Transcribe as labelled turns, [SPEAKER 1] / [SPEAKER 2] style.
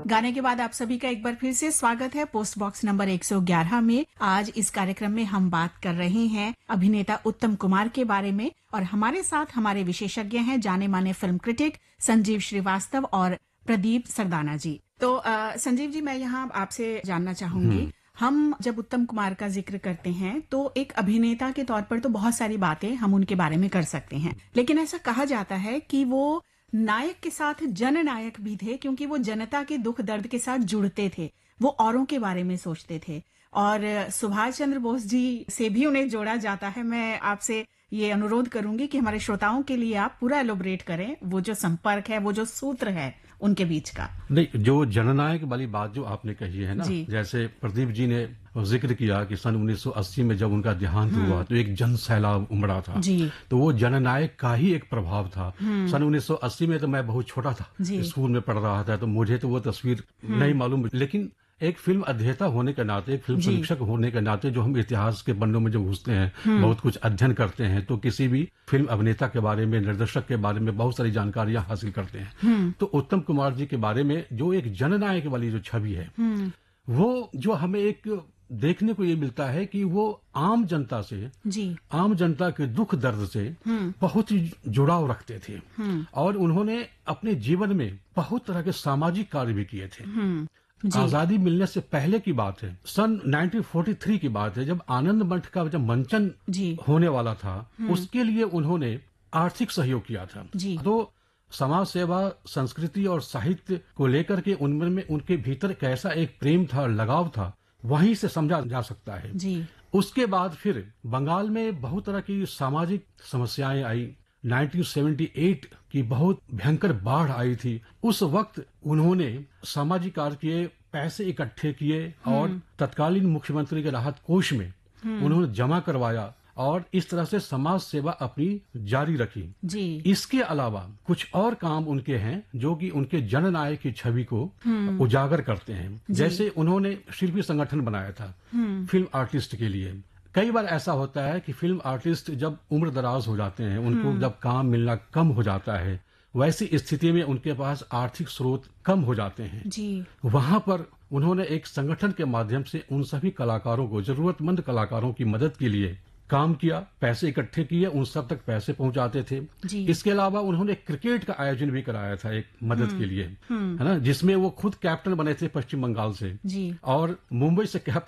[SPEAKER 1] गाने के बाद आप सभी का एक बार फिर से स्वागत है पोस्ट बॉक्स नंबर 111 में। आज इस कार्यक्रम में हम बात कर रहे हैं अभिनेता उत्तम कुमार के बारे में और हमारे साथ हमारे विशेषज्ञ हैं जाने माने फिल्म क्रिटिक संजीव श्रीवास्तव और प्रदीप सरदाना जी। तो संजीव जी, मैं यहाँ आपसे जानना चाहूंगी, हम जब उत्तम कुमार का जिक्र करते हैं तो एक अभिनेता के तौर पर तो बहुत सारी बातें हम उनके बारे में कर सकते हैं, लेकिन ऐसा कहा जाता है कि वो नायक के साथ जननायक भी थे, क्योंकि वो जनता के दुख दर्द के साथ जुड़ते थे, वो औरों के बारे में सोचते थे और सुभाष चंद्र बोस जी से भी उन्हें जोड़ा जाता है। मैं आपसे ये अनुरोध करूंगी कि हमारे श्रोताओं के लिए आप पूरा एलोबरेट करें, वो जो संपर्क है, वो जो सूत्र है उनके बीच का।
[SPEAKER 2] नहीं, जो जननायक वाली बात जो आपने कही है ना, जैसे प्रदीप जी ने जिक्र किया कि सन 1980 में जब उनका देहांत हुआ तो एक जन सैलाब उमड़ा था, तो वो जननायक का ही एक प्रभाव था। सन 1980 में तो मैं बहुत छोटा था, स्कूल में पढ़ रहा था, तो मुझे तो वो तस्वीर नहीं मालूम, लेकिन एक फिल्म अध्येता होने के नाते, एक फिल्म समीक्षक होने के नाते, जो हम इतिहास के पन्नों में जब घुसते हैं, बहुत कुछ अध्ययन करते हैं, तो किसी भी फिल्म अभिनेता के बारे में, निर्देशक के बारे में बहुत सारी जानकारियां हासिल करते हैं। तो उत्तम कुमार जी के बारे में जो एक जननायक वाली जो छवि है, वो जो हमें एक देखने को ये मिलता है कि वो आम जनता से, आम जनता के दुख दर्द से बहुत ही जुड़ाव रखते थे और उन्होंने अपने जीवन में बहुत तरह के सामाजिक कार्य भी किए थे। आजादी मिलने से पहले की बात है, सन 1943 की बात है, जब आनंद मठ का जब मंचन होने वाला था, उसके लिए उन्होंने आर्थिक सहयोग किया था। तो समाज सेवा, संस्कृति और साहित्य को लेकर के उनमें उनके भीतर कैसा एक प्रेम था, लगाव था, वहीं से समझा जा सकता है। उसके बाद फिर बंगाल में बहुत तरह की सामाजिक समस्याएं आई। 1978 की बहुत भयंकर बाढ़ आई थी। उस वक्त उन्होंने सामाजिक कार्य किए, पैसे इकट्ठे किए और तत्कालीन मुख्यमंत्री के राहत कोष में उन्होंने जमा करवाया और इस तरह से समाज सेवा अपनी जारी रखी। इसके अलावा कुछ और काम उनके हैं जो कि उनके जननायक की छवि को उजागर करते हैं। जैसे उन्होंने शिल्पी संगठन बनाया था फिल्म आर्टिस्ट के लिए। कई बार ऐसा होता है कि फिल्म आर्टिस्ट जब उम्र दराज हो जाते हैं, उनको जब काम मिलना कम हो जाता है, वैसी स्थिति में उनके पास आर्थिक स्रोत कम हो जाते हैं। वहां पर उन्होंने एक संगठन के माध्यम से उन सभी कलाकारों को, जरूरतमंद कलाकारों की मदद के लिए काम किया, पैसे इकट्ठे किए, उन सब तक पैसे पहुंचाते थे। इसके अलावा उन्होंने क्रिकेट का आयोजन भी कराया था एक मदद के लिए, है ना, जिसमें वो खुद कैप्टन बने थे पश्चिम बंगाल से और मुंबई से कैप्टन